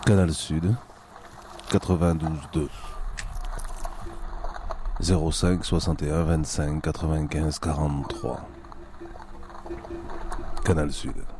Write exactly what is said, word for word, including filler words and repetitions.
Canal Sud, quatre-vingt-douze deux. zéro cinq soixante et un vingt-cinq quatre-vingt-quinze quarante-trois. Canal Sud.